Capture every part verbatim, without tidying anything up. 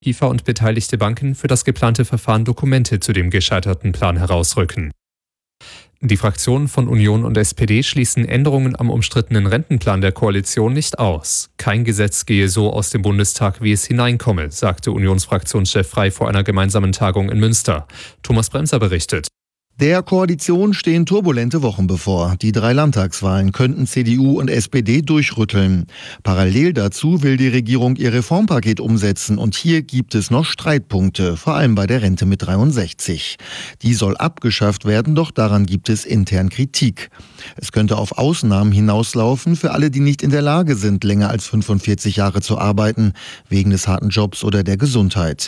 I F A und beteiligte Banken für das geplante Verfahren Dokumente zu dem gescheiterten Plan herausrücken. Die Fraktionen von Union und S P D schließen Änderungen am umstrittenen Rentenplan der Koalition nicht aus. Kein Gesetz gehe so aus dem Bundestag, wie es hineinkomme, sagte Unionsfraktionschef Frey vor einer gemeinsamen Tagung in Münster. Thomas Bremser berichtet. Der Koalition stehen turbulente Wochen bevor. Die drei Landtagswahlen könnten C D U und S P D durchrütteln. Parallel dazu will die Regierung ihr Reformpaket umsetzen und hier gibt es noch Streitpunkte, vor allem bei der Rente mit dreiundsechzig. Die soll abgeschafft werden, doch daran gibt es intern Kritik. Es könnte auf Ausnahmen hinauslaufen für alle, die nicht in der Lage sind, länger als fünfundvierzig Jahre zu arbeiten, wegen des harten Jobs oder der Gesundheit.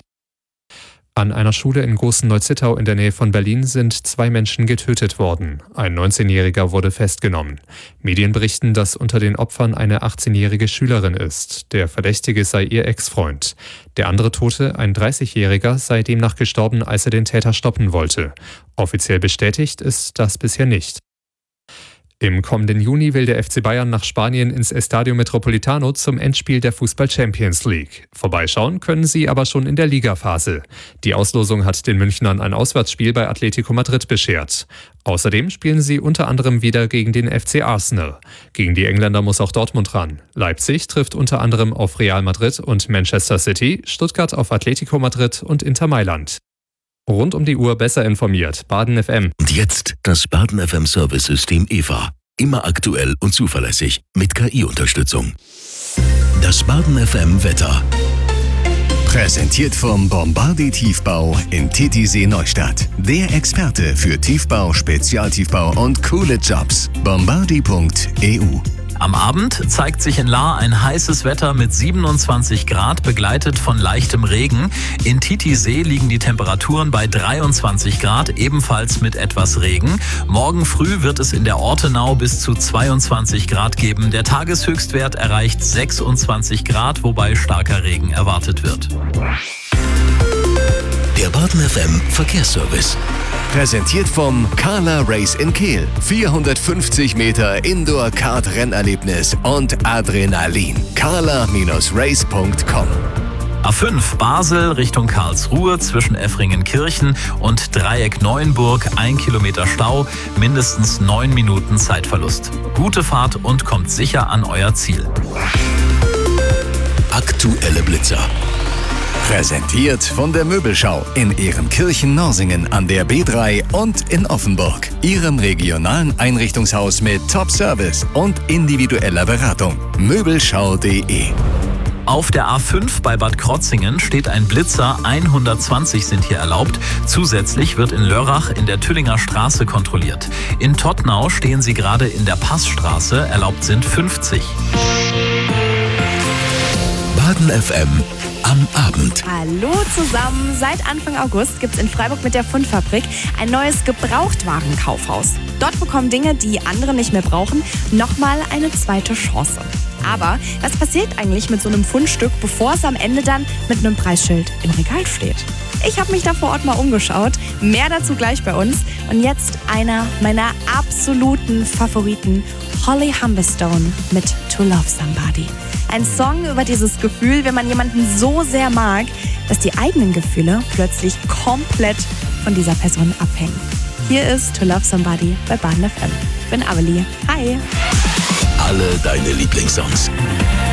An einer Schule in Goßen-Neuzittau in der Nähe von Berlin sind zwei Menschen getötet worden. Ein neunzehnjähriger wurde festgenommen. Medien berichten, dass unter den Opfern eine achtzehnjährige Schülerin ist. Der Verdächtige sei ihr Ex-Freund. Der andere Tote, ein dreißigjähriger, sei demnach gestorben, als er den Täter stoppen wollte. Offiziell bestätigt ist das bisher nicht. Im kommenden Juni will der F C Bayern nach Spanien ins Estadio Metropolitano zum Endspiel der Fußball-Champions League. Vorbeischauen können sie aber schon in der Ligaphase. Die Auslosung hat den Münchnern ein Auswärtsspiel bei Atletico Madrid beschert. Außerdem spielen sie unter anderem wieder gegen den F C Arsenal. Gegen die Engländer muss auch Dortmund ran. Leipzig trifft unter anderem auf Real Madrid und Manchester City, Stuttgart auf Atletico Madrid und Inter Mailand. Rund um die Uhr besser informiert. Baden F M. Und jetzt das Baden F M Service-System E V A. Immer aktuell und zuverlässig mit K I-Unterstützung. Das Baden F M Wetter. Präsentiert vom Bombardier Tiefbau in Titisee Neustadt. Der Experte für Tiefbau, Spezialtiefbau und coole Jobs. bombardier punkt e u. Am Abend zeigt sich in Lahr ein heißes Wetter mit siebenundzwanzig Grad, begleitet von leichtem Regen. In Titisee liegen die Temperaturen bei dreiundzwanzig Grad, ebenfalls mit etwas Regen. Morgen früh wird es in der Ortenau bis zu zweiundzwanzig Grad geben. Der Tageshöchstwert erreicht sechsundzwanzig Grad, wobei starker Regen erwartet wird. Der Baden F M Verkehrsservice. Präsentiert vom Carla Race in Kehl. vierhundertfünfzig Meter Indoor-Kart-Rennerlebnis und Adrenalin. carla Race punkt com. A fünf Basel Richtung Karlsruhe zwischen Effringenkirchen und Dreieck Neuenburg. Ein Kilometer Stau, mindestens neun Minuten Zeitverlust. Gute Fahrt und kommt sicher an euer Ziel. Aktuelle Blitzer. Präsentiert von der Möbelschau in Ehrenkirchen-Norsingen an der B drei und in Offenburg. Ihrem regionalen Einrichtungshaus mit Top-Service und individueller Beratung. Möbelschau punkt de. Auf der A fünf bei Bad Krotzingen steht ein Blitzer, hundertzwanzig sind hier erlaubt. Zusätzlich wird in Lörrach in der Tüllinger Straße kontrolliert. In Tottnau stehen sie gerade in der Passstraße, erlaubt sind fünfzig. Baden F M am Abend. Hallo zusammen! Seit Anfang August gibt es in Freiburg mit der Fundfabrik ein neues Gebrauchtwarenkaufhaus. Dort bekommen Dinge, die andere nicht mehr brauchen, nochmal eine zweite Chance. Aber was passiert eigentlich mit so einem Fundstück, bevor es am Ende dann mit einem Preisschild im Regal steht? Ich habe mich da vor Ort mal umgeschaut. Mehr dazu gleich bei uns. Und jetzt einer meiner absoluten Favoriten, Holly Humberstone mit To Love Somebody. Ein Song über dieses Gefühl, wenn man jemanden so sehr mag, dass die eigenen Gefühle plötzlich komplett von dieser Person abhängen. Hier ist To Love Somebody bei Baden F M. Ich bin Amelie. Hi! Alle deine Lieblingssongs.